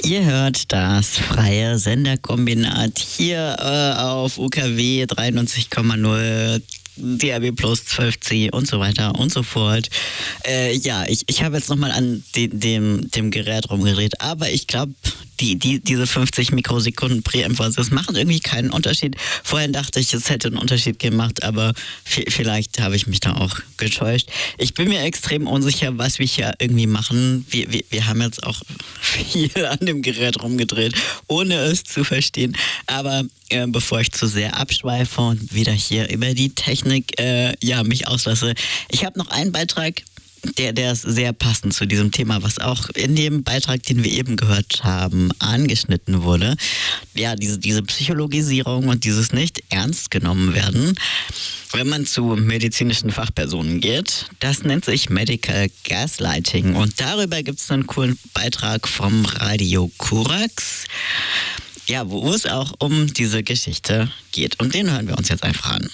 Ihr hört das freie Senderkombinat hier auf UKW 93,0, DAB Plus 12C und so weiter und so fort. Ich habe jetzt nochmal an dem Gerät rumgedreht, aber ich glaube, diese 50 Mikrosekunden Präemphasis machen irgendwie keinen Unterschied. Vorhin dachte ich, es hätte einen Unterschied gemacht, aber vielleicht habe ich mich da auch getäuscht. Ich bin mir extrem unsicher, was wir hier irgendwie machen. Wir haben jetzt auch viel an dem Gerät rumgedreht, ohne es zu verstehen. Aber bevor ich zu sehr abschweife und wieder hier über die Technik mich auslasse, ich habe noch einen Beitrag, der ist sehr passend zu diesem Thema, was auch in dem Beitrag, den wir eben gehört haben, angeschnitten wurde. Ja, diese Psychologisierung und dieses nicht ernst genommen werden, wenn man zu medizinischen Fachpersonen geht. Das nennt sich Medical Gaslighting und darüber gibt es einen coolen Beitrag vom Radio Korax, ja, wo es auch um diese Geschichte geht. Und den hören wir uns jetzt einfach an.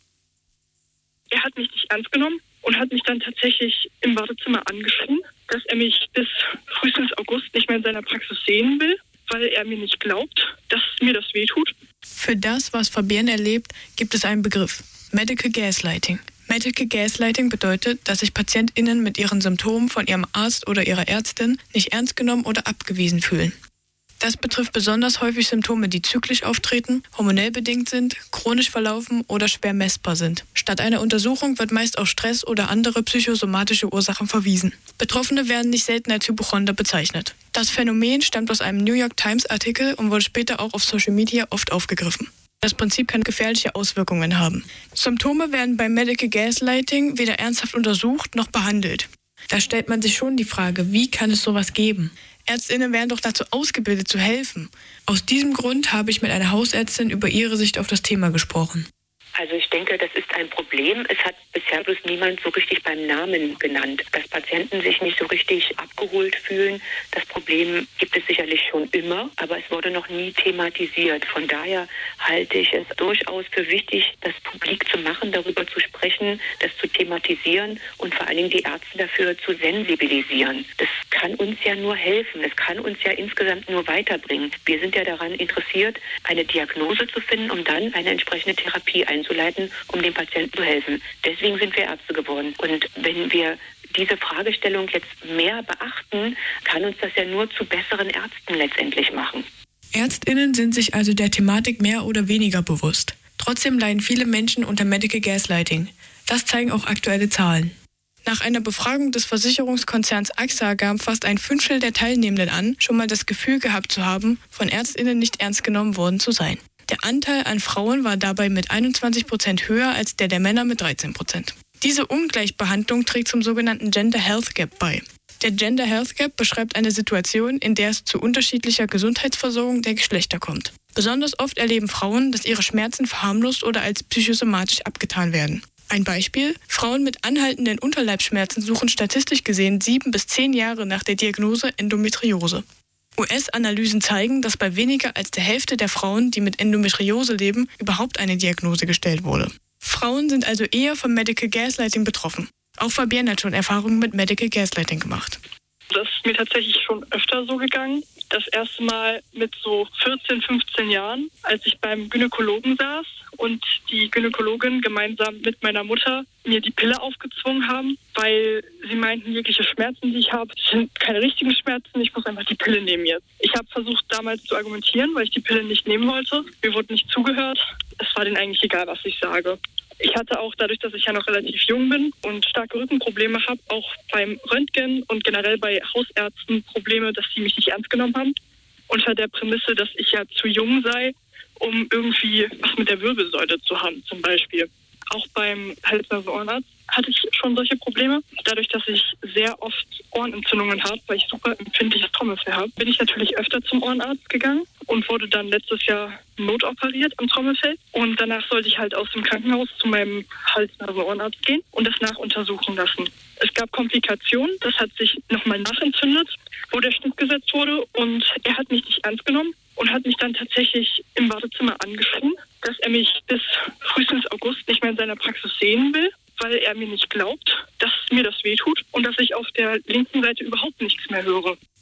Er hat mich nicht ernst genommen und hat mich dann tatsächlich im Wartezimmer angeschrien, dass er mich bis frühestens August nicht mehr in seiner Praxis sehen will, weil er mir nicht glaubt, dass mir das wehtut. Für das, was Fabienne erlebt, gibt es einen Begriff: Medical Gaslighting. Medical Gaslighting bedeutet, dass sich PatientInnen mit ihren Symptomen von ihrem Arzt oder ihrer Ärztin nicht ernst genommen oder abgewiesen fühlen. Das betrifft besonders häufig Symptome, die zyklisch auftreten, hormonell bedingt sind, chronisch verlaufen oder schwer messbar sind. Statt einer Untersuchung wird meist auf Stress oder andere psychosomatische Ursachen verwiesen. Betroffene werden nicht selten als Hypochonder bezeichnet. Das Phänomen stammt aus einem New York Times Artikel und wurde später auch auf Social Media oft aufgegriffen. Das Prinzip kann gefährliche Auswirkungen haben. Symptome werden beim Medical Gaslighting weder ernsthaft untersucht noch behandelt. Da stellt man sich schon die Frage, wie kann es sowas geben? ÄrztInnen werden doch dazu ausgebildet, zu helfen. Aus diesem Grund habe ich mit einer Hausärztin über ihre Sicht auf das Thema gesprochen. Also ich denke, das ist ein Problem. Es hat bisher bloß niemand so richtig beim Namen genannt. Dass Patienten sich nicht so richtig abgeholt fühlen, das Problem gibt es sicherlich schon immer, aber es wurde noch nie thematisiert. Von daher halte ich es durchaus für wichtig, das publik zu machen, darüber zu sprechen, das zu thematisieren und vor allen Dingen die Ärzte dafür zu sensibilisieren. Das kann uns ja nur helfen, es kann uns ja insgesamt nur weiterbringen. Wir sind ja daran interessiert, eine Diagnose zu finden, um dann eine entsprechende Therapie einzuleiten, um dem Patienten zu helfen. Deswegen sind wir Ärzte geworden. Und wenn wir diese Fragestellung jetzt mehr beachten, kann uns das ja nur zu besseren Ärzten letztendlich machen. ÄrztInnen sind sich also der Thematik mehr oder weniger bewusst. Trotzdem leiden viele Menschen unter Medical Gaslighting. Das zeigen auch aktuelle Zahlen. Nach einer Befragung des Versicherungskonzerns AXA gaben fast ein Fünftel der Teilnehmenden an, schon mal das Gefühl gehabt zu haben, von ÄrztInnen nicht ernst genommen worden zu sein. Der Anteil an Frauen war dabei mit 21% höher als der Männer mit 13%. Diese Ungleichbehandlung trägt zum sogenannten Gender Health Gap bei. Der Gender Health Gap beschreibt eine Situation, in der es zu unterschiedlicher Gesundheitsversorgung der Geschlechter kommt. Besonders oft erleben Frauen, dass ihre Schmerzen verharmlost oder als psychosomatisch abgetan werden. Ein Beispiel: Frauen mit anhaltenden Unterleibsschmerzen suchen statistisch gesehen 7 bis 10 Jahre nach der Diagnose Endometriose. US-Analysen zeigen, dass bei weniger als der Hälfte der Frauen, die mit Endometriose leben, überhaupt eine Diagnose gestellt wurde. Frauen sind also eher vom Medical Gaslighting betroffen. Auch Fabienne hat schon Erfahrungen mit Medical Gaslighting gemacht. Das ist mir tatsächlich schon öfter so gegangen. Das erste Mal mit so 14, 15 Jahren, als ich beim Gynäkologen saß und die Gynäkologin gemeinsam mit meiner Mutter mir die Pille aufgezwungen haben, weil sie meinten, jegliche Schmerzen, die ich habe, sind keine richtigen Schmerzen, ich muss einfach die Pille nehmen jetzt. Ich habe versucht damals zu argumentieren, weil ich die Pille nicht nehmen wollte. Mir wurde nicht zugehört. Es war denen eigentlich egal, was ich sage. Ich hatte auch dadurch, dass ich ja noch relativ jung bin und starke Rückenprobleme habe, auch beim Röntgen und generell bei Hausärzten Probleme, dass sie mich nicht ernst genommen haben. Unter der Prämisse, dass ich ja zu jung sei, um irgendwie was mit der Wirbelsäule zu haben zum Beispiel. Auch beim Hals-Nasen-Ohrenarzt hatte ich schon solche Probleme. Dadurch, dass ich sehr oft Ohrenentzündungen habe, weil ich super empfindliches Trommelfell habe, bin ich natürlich öfter zum Ohrenarzt gegangen und wurde dann letztes Jahr notoperiert am Trommelfell. Und danach sollte ich halt aus dem Krankenhaus zu meinem Hals-Nasen-Ohrenarzt gehen und das nachuntersuchen lassen. Es gab Komplikationen, das hat sich nochmal nachentzündet, wo der Schnitt gesetzt wurde, und er hat mich nicht ernst genommen und hat mich dann tatsächlich im Wartezimmer angeschrien, dass er mich bis frühestens August nicht mehr in seiner Praxis sehen will, weil er mir nicht glaubt, dass mir das wehtut und dass ich auf der linken Seite überhaupt nichts mehr höre.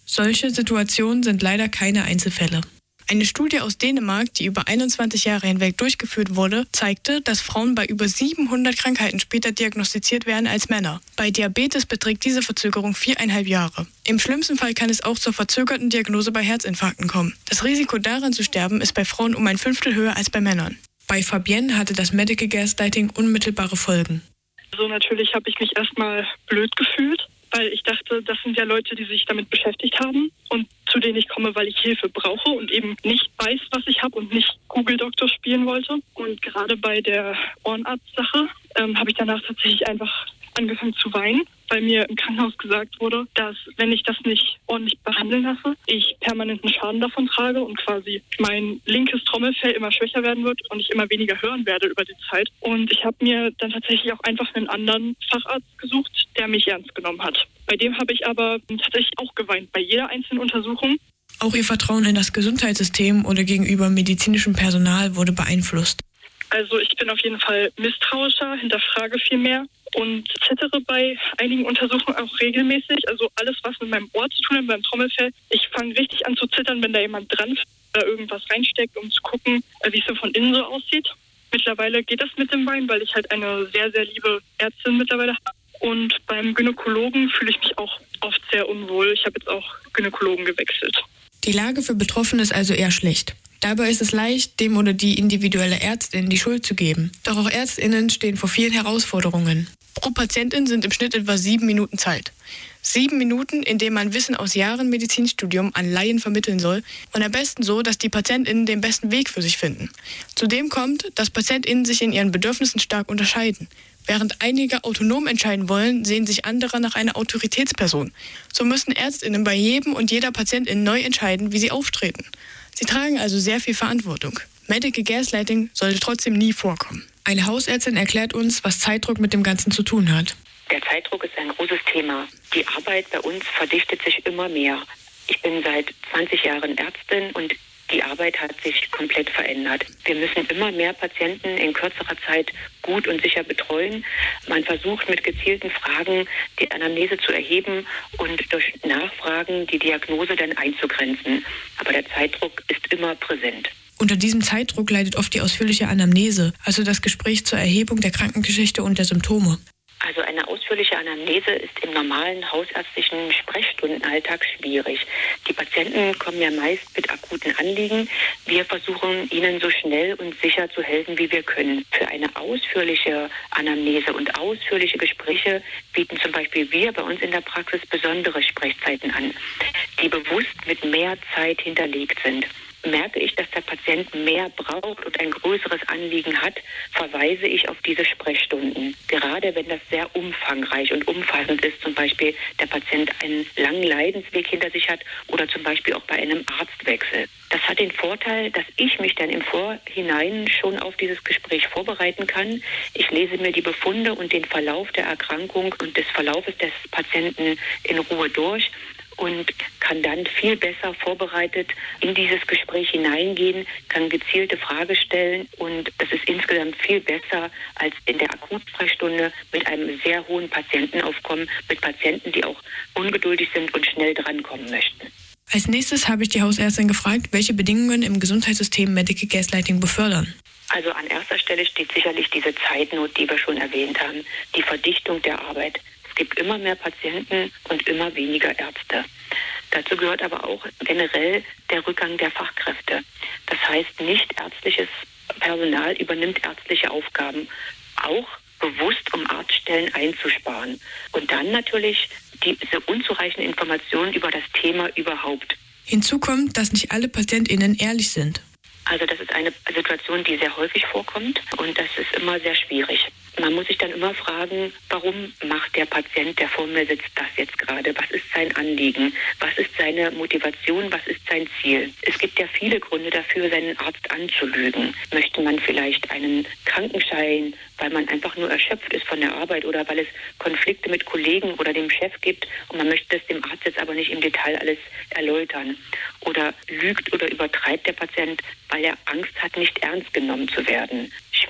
Solche Situationen sind leider keine Einzelfälle. Eine Studie aus Dänemark, die über 21 Jahre hinweg durchgeführt wurde, zeigte, dass Frauen bei über 700 Krankheiten später diagnostiziert werden als Männer. Bei Diabetes beträgt diese Verzögerung 4,5 Jahre. Im schlimmsten Fall kann es auch zur verzögerten Diagnose bei Herzinfarkten kommen. Das Risiko daran zu sterben ist bei Frauen um 1/5 höher als bei Männern. Bei Fabienne hatte das Medical Gaslighting unmittelbare Folgen. Also natürlich habe ich mich erstmal blöd gefühlt, weil ich dachte, das sind ja Leute, die sich damit beschäftigt haben und zu denen ich komme, weil ich Hilfe brauche und eben nicht weiß, was ich habe und nicht Google-Doktor spielen wollte. Und gerade bei der Ohrenarzt-Sache habe ich danach tatsächlich einfach angefangen zu weinen, weil mir im Krankenhaus gesagt wurde, dass, wenn ich das nicht ordentlich behandeln lasse, ich permanenten Schaden davon trage und quasi mein linkes Trommelfell immer schwächer werden wird und ich immer weniger hören werde über die Zeit. Und ich habe mir dann tatsächlich auch einfach einen anderen Facharzt gesucht, der mich ernst genommen hat. Bei dem habe ich aber tatsächlich auch geweint, bei jeder einzelnen Untersuchung. Auch ihr Vertrauen in das Gesundheitssystem oder gegenüber medizinischem Personal wurde beeinflusst. Also ich bin auf jeden Fall misstrauischer, hinterfrage viel mehr und zittere bei einigen Untersuchungen auch regelmäßig. Also alles, was mit meinem Ohr zu tun hat, beim Trommelfell. Ich fange richtig an zu zittern, wenn da jemand dran oder irgendwas reinsteckt, um zu gucken, wie es so von innen so aussieht. Mittlerweile geht das mit dem Wein, weil ich halt eine sehr, sehr liebe Ärztin mittlerweile habe. Und beim Gynäkologen fühle ich mich auch oft sehr unwohl. Ich habe jetzt auch Gynäkologen gewechselt. Die Lage für Betroffene ist also eher schlecht. Dabei ist es leicht, dem oder die individuelle Ärztin die Schuld zu geben. Doch auch ÄrztInnen stehen vor vielen Herausforderungen. Pro Patientin sind im Schnitt etwa 7 Minuten Zeit. 7 Minuten, in denen man Wissen aus Jahren Medizinstudium an Laien vermitteln soll und am besten so, dass die PatientInnen den besten Weg für sich finden. Zudem kommt, dass PatientInnen sich in ihren Bedürfnissen stark unterscheiden. Während einige autonom entscheiden wollen, sehen sich andere nach einer Autoritätsperson. So müssen ÄrztInnen bei jedem und jeder Patientin neu entscheiden, wie sie auftreten. Sie tragen also sehr viel Verantwortung. Medical Gaslighting sollte trotzdem nie vorkommen. Eine Hausärztin erklärt uns, was Zeitdruck mit dem Ganzen zu tun hat. Der Zeitdruck ist ein großes Thema. Die Arbeit bei uns verdichtet sich immer mehr. Ich bin seit 20 Jahren Ärztin und die Arbeit hat sich komplett verändert. Wir müssen immer mehr Patienten in kürzerer Zeit gut und sicher betreuen. Man versucht mit gezielten Fragen die Anamnese zu erheben und durch Nachfragen die Diagnose dann einzugrenzen. Aber der Zeitdruck ist immer präsent. Unter diesem Zeitdruck leidet oft die ausführliche Anamnese, also das Gespräch zur Erhebung der Krankengeschichte und der Symptome. Also eine ausführliche Anamnese ist im normalen hausärztlichen Sprechstundenalltag schwierig. Die Patienten kommen ja meist mit akuten Anliegen. Wir versuchen, ihnen so schnell und sicher zu helfen, wie wir können. Für eine ausführliche Anamnese und ausführliche Gespräche bieten zum Beispiel wir bei uns in der Praxis besondere Sprechzeiten an, die bewusst mit mehr Zeit hinterlegt sind. Merke ich, dass der Patient mehr braucht und ein größeres Anliegen hat, verweise ich auf diese Sprechstunden. Gerade wenn das sehr umfangreich und umfassend ist, zum Beispiel der Patient einen langen Leidensweg hinter sich hat oder zum Beispiel auch bei einem Arztwechsel. Das hat den Vorteil, dass ich mich dann im Vorhinein schon auf dieses Gespräch vorbereiten kann. Ich lese mir die Befunde und den Verlauf der Erkrankung und des Verlaufes des Patienten in Ruhe durch und kann dann viel besser vorbereitet in dieses Gespräch hineingehen, kann gezielte Fragen stellen und es ist insgesamt viel besser als in der Akutsprechstunde mit einem sehr hohen Patientenaufkommen, mit Patienten, die auch ungeduldig sind und schnell drankommen möchten. Als nächstes habe ich die Hausärztin gefragt, welche Bedingungen im Gesundheitssystem Medical Gaslighting befördern. Also an erster Stelle steht sicherlich diese Zeitnot, die wir schon erwähnt haben, die Verdichtung der Arbeit. Es gibt immer mehr Patienten und immer weniger Ärzte. Dazu gehört aber auch generell der Rückgang der Fachkräfte. Das heißt, nicht ärztliches Personal übernimmt ärztliche Aufgaben, auch bewusst, um Arztstellen einzusparen. Und dann natürlich diese unzureichende Information über das Thema überhaupt. Hinzu kommt, dass nicht alle PatientInnen ehrlich sind. Also das ist eine Situation, die sehr häufig vorkommt und das ist immer sehr schwierig. Man muss sich dann immer fragen, warum macht der Patient, der vor mir sitzt, das jetzt gerade? Was ist sein Anliegen? Was ist seine Motivation? Was ist sein Ziel? Es gibt ja viele Gründe dafür, seinen Arzt anzulügen. Möchte man vielleicht einen Krankenschein, weil man einfach nur erschöpft ist von der Arbeit oder weil es Konflikte mit Kollegen oder dem Chef gibt und man möchte das dem Arzt jetzt aber nicht im Detail alles erläutern? Oder lügt oder übertreibt der Patient, weil er Angst hat, nicht ernst genommen zu werden?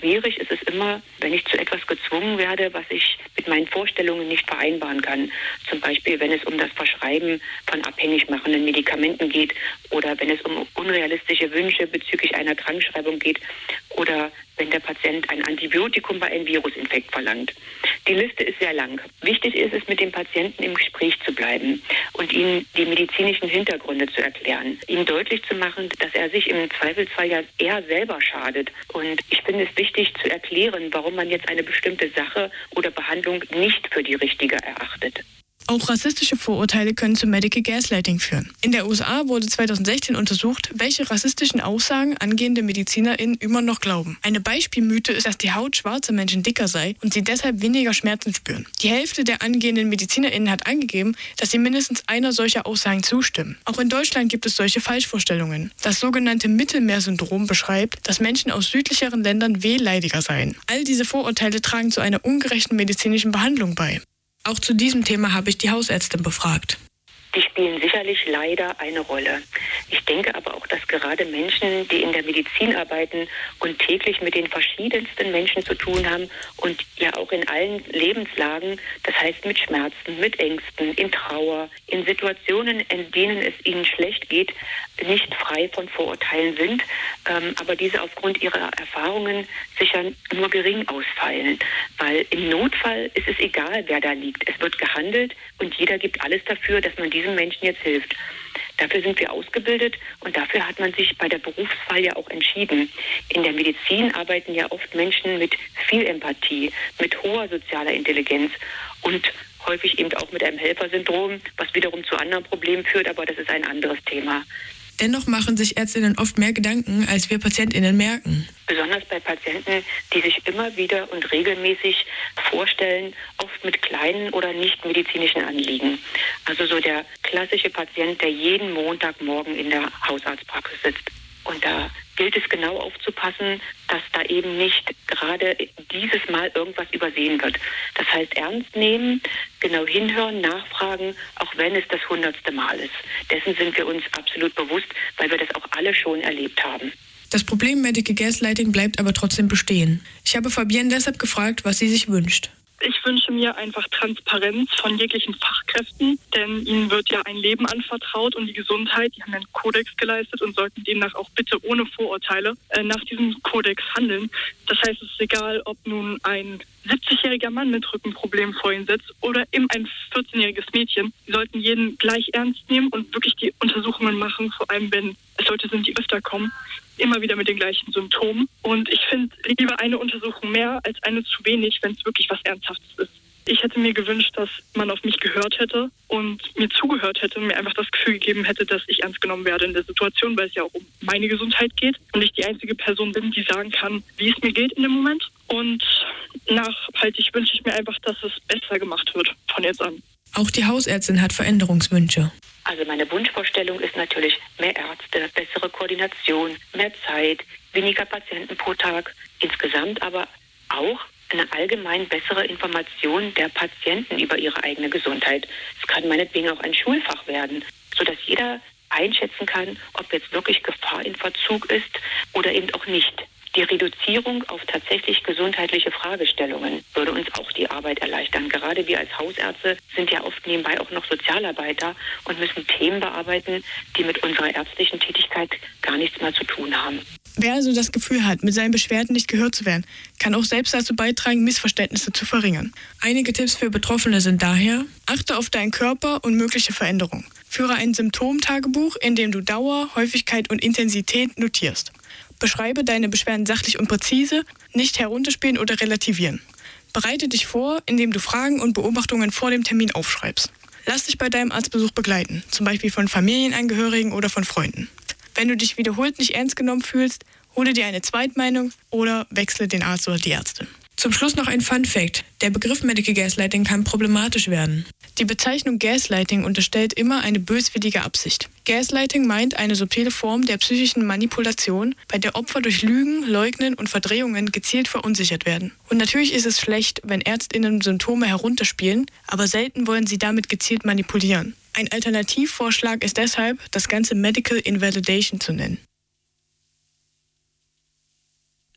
schwierig ist es immer, wenn ich zu etwas gezwungen werde, was ich mit meinen Vorstellungen nicht vereinbaren kann. Zum Beispiel, wenn es um das Verschreiben von abhängig machenden Medikamenten geht oder wenn es um unrealistische Wünsche bezüglich einer Krankschreibung geht oder wenn der Patient ein Antibiotikum bei einem Virusinfekt verlangt. Die Liste ist sehr lang. Wichtig ist es, mit dem Patienten im Gespräch zu bleiben und ihm die medizinischen Hintergründe zu erklären, ihm deutlich zu machen, dass er sich im Zweifelsfall ja eher selber schadet. Und ich finde es wichtig zu erklären, warum man jetzt eine bestimmte Sache oder Behandlung nicht für die richtige erachtet. Auch rassistische Vorurteile können zu Medical Gaslighting führen. In der USA wurde 2016 untersucht, welche rassistischen Aussagen angehende MedizinerInnen immer noch glauben. Eine Beispielmythe ist, dass die Haut schwarzer Menschen dicker sei und sie deshalb weniger Schmerzen spüren. Die Hälfte der angehenden MedizinerInnen hat angegeben, dass sie mindestens einer solcher Aussagen zustimmen. Auch in Deutschland gibt es solche Falschvorstellungen. Das sogenannte Mittelmeersyndrom beschreibt, dass Menschen aus südlicheren Ländern wehleidiger seien. All diese Vorurteile tragen zu einer ungerechten medizinischen Behandlung bei. Auch zu diesem Thema habe ich die Hausärztin befragt. Die spielen sicherlich leider eine Rolle. Ich denke aber auch, dass gerade Menschen, die in der Medizin arbeiten und täglich mit den verschiedensten Menschen zu tun haben und ja auch in allen Lebenslagen, das heißt mit Schmerzen, mit Ängsten, in Trauer, in Situationen, in denen es ihnen schlecht geht, nicht frei von Vorurteilen sind, aber diese aufgrund ihrer Erfahrungen sicher nur gering ausfallen. Weil im Notfall ist es egal, wer da liegt. Es wird gehandelt und jeder gibt alles dafür, dass man diesem Menschen jetzt hilft. Dafür sind wir ausgebildet und dafür hat man sich bei der Berufswahl ja auch entschieden. In der Medizin arbeiten ja oft Menschen mit viel Empathie, mit hoher sozialer Intelligenz und häufig eben auch mit einem Helfersyndrom, was wiederum zu anderen Problemen führt, aber das ist ein anderes Thema. Dennoch machen sich ÄrztInnen oft mehr Gedanken, als wir PatientInnen merken. Besonders bei Patienten, die sich immer wieder und regelmäßig vorstellen, oft mit kleinen oder nicht medizinischen Anliegen. Also so der klassische Patient, der jeden Montagmorgen in der Hausarztpraxis sitzt. Und da gilt es genau aufzupassen, dass da eben nicht gerade dieses Mal irgendwas übersehen wird. Das heißt, ernst nehmen, genau hinhören, nachfragen, auch wenn es das 100. Mal ist. Dessen sind wir uns absolut bewusst, weil wir das auch alle schon erlebt haben. Das Problem Medical Gaslighting bleibt aber trotzdem bestehen. Ich habe Fabienne deshalb gefragt, was sie sich wünscht. Ich wünsche mir einfach Transparenz von jeglichen Fachkräften, denn ihnen wird ja ein Leben anvertraut und die Gesundheit, die haben einen Kodex geleistet und sollten demnach auch bitte ohne Vorurteile nach diesem Kodex handeln. Das heißt, es ist egal, ob nun ein 70-jähriger Mann mit Rückenproblemen vor ihnen sitzt oder eben ein 14-jähriges Mädchen. Sie sollten jeden gleich ernst nehmen und wirklich die Untersuchungen machen, vor allem wenn es Leute sind, die öfter kommen, immer wieder mit den gleichen Symptomen. Und ich finde lieber eine Untersuchung mehr als eine zu wenig, wenn es wirklich was Ernsthaftes ist. Ich hätte mir gewünscht, dass man auf mich gehört hätte und mir zugehört hätte und mir einfach das Gefühl gegeben hätte, dass ich ernst genommen werde in der Situation, weil es ja auch um meine Gesundheit geht und ich die einzige Person bin, die sagen kann, wie es mir geht in dem Moment. Und nachhaltig wünsche ich mir einfach, dass es besser gemacht wird von jetzt an. Auch die Hausärztin hat Veränderungswünsche. Also meine Wunschvorstellung ist natürlich mehr Ärzte, bessere Koordination, mehr Zeit, weniger Patienten pro Tag, insgesamt aber auch eine allgemein bessere Information der Patienten über ihre eigene Gesundheit. Es kann meinetwegen auch ein Schulfach werden, sodass jeder einschätzen kann, ob jetzt wirklich Gefahr in Verzug ist oder eben auch nicht. Die Reduzierung auf tatsächlich gesundheitliche Fragestellungen würde uns auch die Arbeit erleichtern. Gerade wir als Hausärzte sind ja oft nebenbei auch noch Sozialarbeiter und müssen Themen bearbeiten, die mit unserer ärztlichen Tätigkeit gar nichts mehr zu tun haben. Wer also das Gefühl hat, mit seinen Beschwerden nicht gehört zu werden, kann auch selbst dazu beitragen, Missverständnisse zu verringern. Einige Tipps für Betroffene sind daher: Achte auf deinen Körper und mögliche Veränderungen. Führe ein Symptomtagebuch, in dem du Dauer, Häufigkeit und Intensität notierst. Beschreibe deine Beschwerden sachlich und präzise, nicht herunterspielen oder relativieren. Bereite dich vor, indem du Fragen und Beobachtungen vor dem Termin aufschreibst. Lass dich bei deinem Arztbesuch begleiten, zum Beispiel von Familienangehörigen oder von Freunden. Wenn du dich wiederholt nicht ernst genommen fühlst, hole dir eine Zweitmeinung oder wechsle den Arzt oder die Ärztin. Zum Schluss noch ein Fun-Fact. Der Begriff Medical Gaslighting kann problematisch werden. Die Bezeichnung Gaslighting unterstellt immer eine böswillige Absicht. Gaslighting meint eine subtile Form der psychischen Manipulation, bei der Opfer durch Lügen, Leugnen und Verdrehungen gezielt verunsichert werden. Und natürlich ist es schlecht, wenn ÄrztInnen Symptome herunterspielen, aber selten wollen sie damit gezielt manipulieren. Ein Alternativvorschlag ist deshalb, das Ganze Medical Invalidation zu nennen.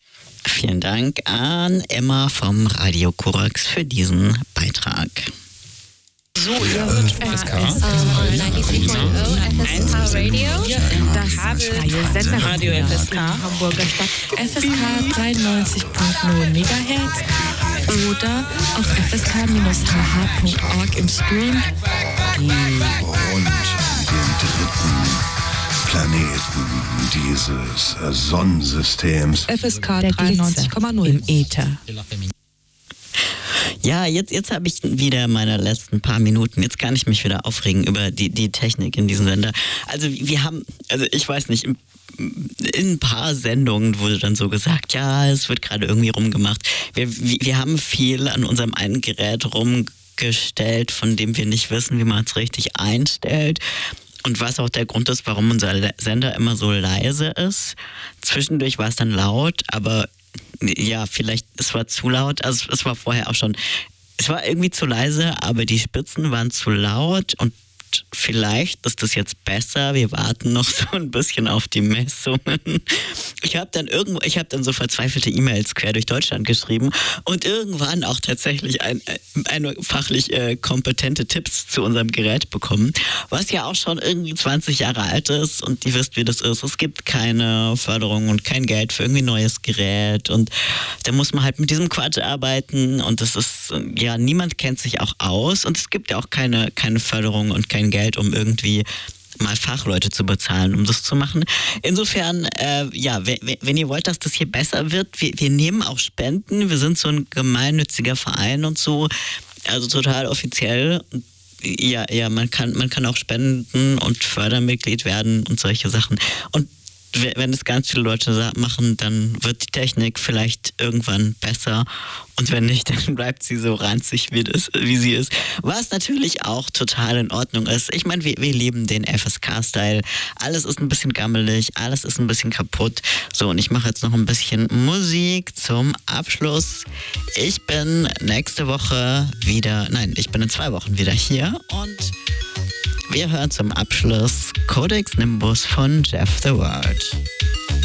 Vielen Dank an Emma vom Radio Korax für diesen Beitrag. So, ihr hört FSK 93.0 FSK Radio. Das freie Senderradio FSK Hamburger Stadt. FSK 93.0 MHz oder auf fsk-hh.org im Stream. Und den dritten Planeten dieses Sonnensystems. FSK 93,0 im Äther. Ja, jetzt habe ich wieder meine letzten paar Minuten. Jetzt kann ich mich wieder aufregen über die Technik in diesem Sender. Also ich weiß nicht, in ein paar Sendungen wurde dann so gesagt, ja, es wird gerade irgendwie rumgemacht. Wir haben viel an unserem einen Gerät rumgestellt, von dem wir nicht wissen, wie man es richtig einstellt. Und was auch der Grund ist, warum unser Sender immer so leise ist. Zwischendurch war es dann laut, aber ja, vielleicht, es war zu laut. Also es war vorher auch schon, es war irgendwie zu leise, aber die Spitzen waren zu laut und vielleicht ist das jetzt besser. Wir warten noch so ein bisschen auf die Messungen. Ich habe dann so verzweifelte E-Mails quer durch Deutschland geschrieben und irgendwann auch tatsächlich eine fachlich kompetente Tipps zu unserem Gerät bekommen, was ja auch schon irgendwie 20 Jahre alt ist und ihr wisst, wie das ist. Es gibt keine Förderung und kein Geld für irgendwie ein neues Gerät und da muss man halt mit diesem Quatsch arbeiten und das ist, ja, niemand kennt sich auch aus und es gibt ja auch keine Förderung und kein Geld, um irgendwie mal Fachleute zu bezahlen, um das zu machen. Insofern, wenn ihr wollt, dass das hier besser wird, wir nehmen auch Spenden. Wir sind so ein gemeinnütziger Verein und so, also total offiziell. Ja, man kann auch spenden und Fördermitglied werden und solche Sachen. Und wenn es ganz viele Leute machen, dann wird die Technik vielleicht irgendwann besser und wenn nicht, dann bleibt sie so ranzig, wie sie ist. Was natürlich auch total in Ordnung ist. Ich meine, wir lieben den FSK-Style. Alles ist ein bisschen gammelig, alles ist ein bisschen kaputt. So, und ich mache jetzt noch ein bisschen Musik zum Abschluss. Ich bin in 2 Wochen wieder hier und wir hören zum Abschluss Codex Nimbus von Jeff the World.